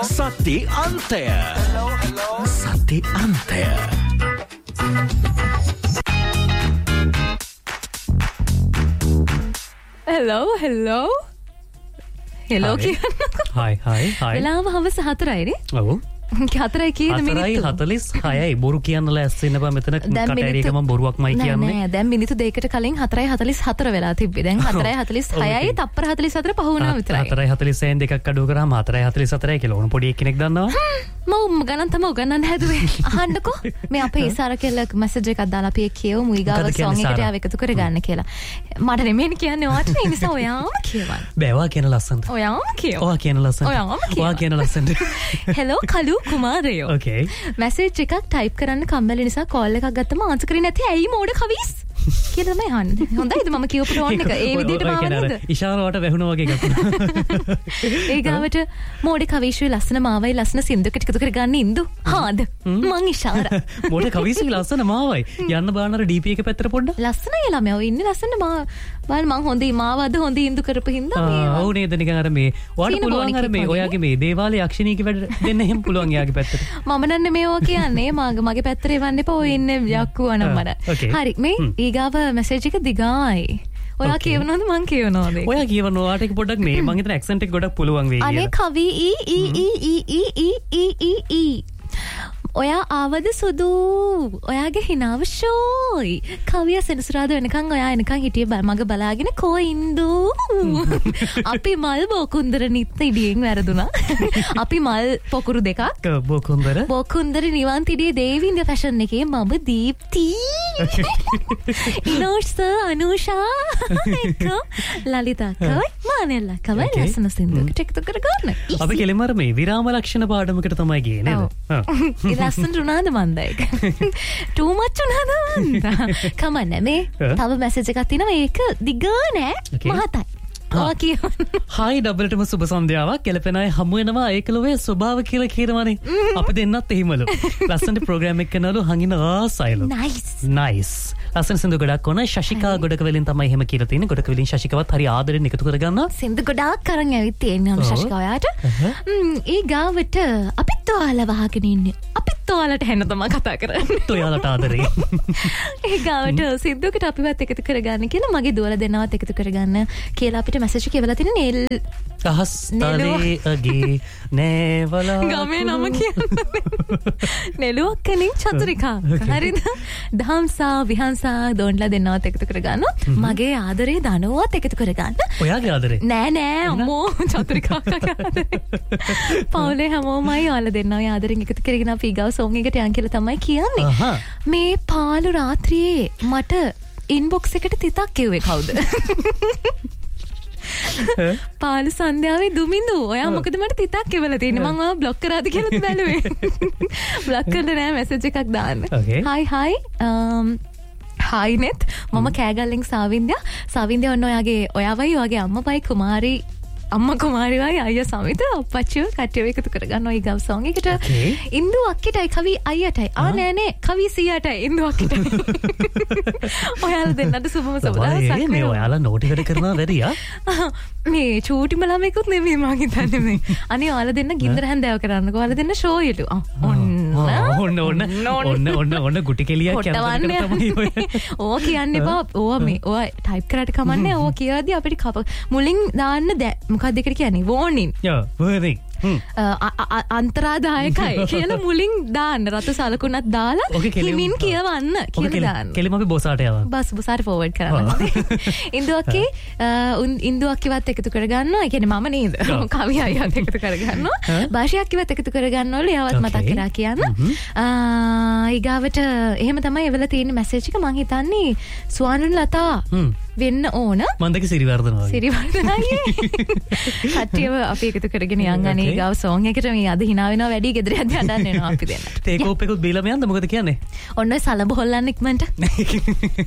සති අන්තය. සති අන්තය. Hello. Hi. වෙලාව හවස 4යිනේ. ඔව්. 4යි කියන මිනිත්තු 4:46යි බොරු කියන්න ලෑස්ති ඉන්න බා මෙතන කටේරියක මම බොරුවක්මයි කියන්නේ. නෑ දැන් මිනිත්තු 2කට කලින් 4:44 වෙලා තිබ්බේ. දැන් 4:46යි තප්පර 44 පහ වුණා විතරයි. 4:46න් දෙකක් අඩුව කරාම 4:44යි කියලා ඕන පොඩි එක්කෙනෙක් දන්නවා. මම ගණන් තමයි උගන්නන්න හැදුවේ. අහන්නකෝ මේ අපේ ඉසාර කියලා මැසේජ් එකක් දාලා අපි කියවමු ඊගාව සොං එකට ආව එකතු කරගන්න කියලා. මට නෙමෙයි කියන්නේ ඔයාට නේ නිසා ඔයාම කියවන්න. බෑ ඔයා කියන ලස්සනට. ඔයාම කියව. ඔයා කියන ලස්සනට. ඔයා කියන ලස්සනට. හෙලෝ කලු කුමාරයෝ. Okay. මැසේජ් එකක් ටයිප් කරන්න කම්මැලි නිසා කෝල් එකක් ගත්තම ආන්සර් කරේ නැති ඇයි මෝඩ කවිස් කියලා තමයි අහන්නේ. හොඳයිද මම කියපු ටෝන් එක ඒ විදිහට මාව නේද? ඉෂාරාවට වැහුණා වගේ එකක්. ඒ ගාවට මෝඩ කවිශ්‍රී ලස්සන මාවයි ලස්සන සින්දුකට එකතු කරගන්න ඉන්දු. හාද මං ඉෂාරා. මෝඩ කවිශ්‍රී ලස්සන මාවයි. යන්න බලන්න අර DP එක පැත්තට පොඩ්ඩක්. ලස්සනයි ළමයා. ඔය ඉන්නේ ලස්සන මා බලන්න මං හොඳයි මාවද හොඳ ඉන්දු කරපු හින්දා මේ. ඔව් නේද නිකන් අර මේ ඔයාලට පුළුවන් අර මේ ඔයාගේ මේ දේවාලේ යක්ෂණීක වැඩ දෙන්න එහෙම පුළුවන් එයාගේ පැත්තට. මම නන්නේ මේවා කියන්නේ මගේ පැත්තට එවන්න එපා. ඔය ඉන්නේ යක්කු අනම්මන. හරි මේ ඊගාව මැසේජ් එක දිගයි. ඔයා කියවනවද මං කියවනවද? ඔයා කියවනවා. ඔයාට ඒක පොඩ්ඩක් මේ මං හිතන ඇක්සන්ට් එක ගොඩක් පුළුවන් වෙයි කියලා. අනේ කවි ඊ ඔයා ආවද සුදු ඔයාගේ හිනාව ෂෝයි කවිය සෙනසුරාද වෙනකන් ඔයා එනකන් හිටියේ මග බලාගෙන කෝ ඉන්දු අපි මල් බොකුන්දර නිත් ඉඩියෙන් වැරදුනා අපි මල් පොකුරු දෙකක් බොකුන්දර නිවන් තිඩියේ දේවින්ද ෆැෂන් එකේ මම දීප්ති ඉනෝෂ් අනුෂා එක ලලිතකයි මානෙල්ලකයි ලස්සන සින්දුවකට එකතු කරගන්න අපි කෙලින්ම මේ විරාම ලක්ෂණ පාඩමකට තමයි ගියේ නේද? ලස්සනට උනාද මන්ද ඒක too much උනාද මන්ද කමන්න මේ තව මැසේජ් එකක් තියෙනවා ඒක දිග නෑ මහතයි ඔයා කියවන්න හායි ඩබල්ටම සුබ සන්ධ්‍යාවක් කෙලපෙන අය හමු වෙනවා ඒකලෝවේ ස්වභාව කියලා කියනවනේ අපි දෙන්නත් එහෙමලු ලස්සනට ප්‍රෝග්‍රෑම් එක කරනලු හංගින ආසයිලු නයිස් ලස්සන සින්දු ගොඩක් ඕන ශශිකා ගොඩක වලින් තමයි එහෙම කියලා තියෙන්නේ ගොඩක වලින් ශශිකවත් හරි ආදරෙන් එකතු කරගන්නවා සින්දු ගොඩක් අරන් ඇවිත් තියෙනවා ශශිකා ඔයාට ඒ ගාවට අපිත් ඔයාලා වහගෙන ඉන්නේ අපිත් ඔයාලට හැන තමයි කතා කරන්නේ ඔයාලට ආදරේ ඒ ගාවට සින්දුවකට අපිවත් එකතු කරගන්න කියලා මගේ දුවලා දෙන්නවත් එකතු කරගන්න කියලා අපිට මැසේජ් එක එවලා තියෙන නෙල් අහස්තරේ අගේ නෑවලා ගමේ නම කියන්නේ නෙළුවක් කෙනින් චතුරිකා හරිද දහම්සා විහංසා දොන්ලා දෙන්නවත් එකතු කරගන්න මගේ ආදරේ දනුවත් එකතු කරගන්න ඔයාගේ ආදරේ නෑ අම්මෝ චතුරිකා පවුලේ හැමෝමයි ඔයාලා දෙන්නා ඔය ආදරෙන් එකතු කරගෙන අපි ඊගව සෝන් එකට යන් කියලා තමයි කියන්නේ මේ පාළු රාත්‍රියේ මට ඉන්බොක්ස් එකට තිතක් කිව්වේ කවුද පාලු සන්ධ්‍යාවේ දුමින්දු ඔයා මොකද මට තිතක් එවලා තියෙන්නේ මම ඔයා බ්ලොක් කරාද කියලාත් බැලුවේ බ්ලොක් කරන්න නෑ මැසේජ් එකක් දාන්න හයි හයි නෙත් මම කෑගල්ලෙන් සාවින්දයා ඔන්න ඔයාවයි ඔයාගේ අම්මපයි කුමාරි අම්මා කුමාරිවයි අයියා සමිත අප්පච්චිව කට්ටියව එකතු කරගන්න ඔය ගව් සෝන් එකට ඉන්දු අක්කිටයි කවි අයියටයි නෑ කවි සීයාටයි ඉන්දු අක්කිටයි ඔයාලා දෙන්නට සුබම සබදාසක් මේ ඔයාලා නෝටි වැඩ කරනවා වැඩියා මේ චූටිම ළමෙකුත් නෙමෙයි මං හිතන්නේ මේ අනේ ඔයාලා දෙන්න ගින්දර හැන්දෑව කරන්නකෝ ඔයාලා දෙන්න ෂෝ යටු ඔන්න ගුටි කෙලියක් යනවා තමයි ඕවා කියන්න එපා ඕවා ටයිප් කරාට කමන්නේ ඕවා කියද්දි අපිට මුලින් දාන්න මොකක්ද ඒකට කියන්නේ වෝනින් වෝනින් අන්තරාදායකයි කියලා මුලින් දාන්න රතු සලකුණක් දාලා හිමින් කියවන්න කියලා දාන්න කෙලිම අපි බොසාට යවන්න බොසාට ෆෝවර්ඩ් කරන්න ඉන්දුවක්කිවත් එකතු කරගන්නවා ඒ කියන්නේ මම නේද කවි අයියත් එකතු කරගන්නවා භාෂාක්කිවත් එකතු කරගන්නවලු එයාවත් මතක් කරා කියන්න ඊගාවට එහෙම තමයි එවලා තියෙන මැසේජ් එක මං හිතන්නේ ස්වානුන් ලතා වෙන්න ඕන මන්දක සිරිවර්ධන අයියේ කට්ටියව අපි එකතු කරගෙන යන් අනේ ගාව සෝන් එකට මේ අද hina වෙනවා වැඩි ගෙදර යද්දි හදන්න එනවා අපි දෙන්න තේ කෝප් එකකුත් බීලා යන්න මොකද කියන්නේ ඔන්න ඔය සලඹ හොල්ලන්න ඉක්මනට